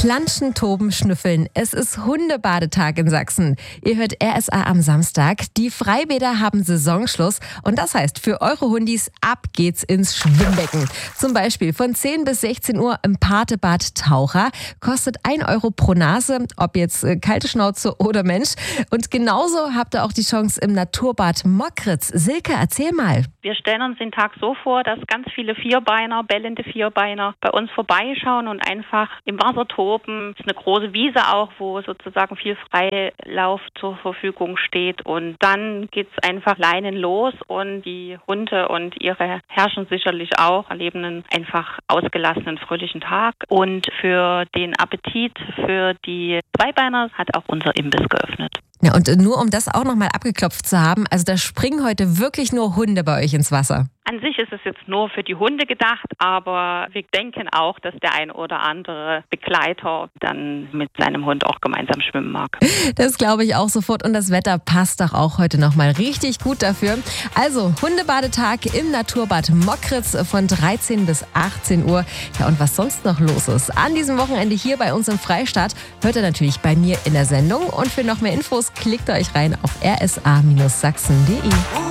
Planschen, toben, schnüffeln. Es ist Hundebadetag in Sachsen. Ihr hört RSA am Samstag. Die Freibäder haben Saisonschluss und das heißt für eure Hundis, ab geht's ins Schwimmbecken. Zum Beispiel von 10 bis 16 Uhr im Patebad Taucher. Kostet 1 Euro pro Nase, ob jetzt kalte Schnauze oder Mensch. Und genauso habt ihr auch die Chance im Naturbad Mockritz. Silke, erzähl mal. Wir stellen uns den Tag so vor, dass ganz viele Vierbeiner, bellende Vierbeiner bei uns vorbeischauen und einfach im Wasser toben. Es ist eine große Wiese auch, wo sozusagen viel Freilauf zur Verfügung steht. Und dann geht's einfach leinenlos und die Hunde und ihre Herrchen sicherlich auch erleben einen einfach ausgelassenen, fröhlichen Tag. Und für den Appetit für die Zweibeiner hat auch unser Imbiss geöffnet. Ja, und nur um das auch nochmal abgeklopft zu haben, also da springen heute wirklich nur Hunde bei euch ins Wasser. An sich ist es jetzt nur für die Hunde gedacht, aber wir denken auch, dass der ein oder andere Begleiter dann mit seinem Hund auch gemeinsam schwimmen mag. Das glaube ich auch sofort und das Wetter passt doch auch heute nochmal richtig gut dafür. Also Hundebadetag im Naturbad Mockritz von 13 bis 18 Uhr. Ja, und was sonst noch los ist an diesem Wochenende hier bei uns im Freistaat, hört ihr natürlich bei mir in der Sendung. Und für noch mehr Infos klickt euch rein auf rsa-sachsen.de.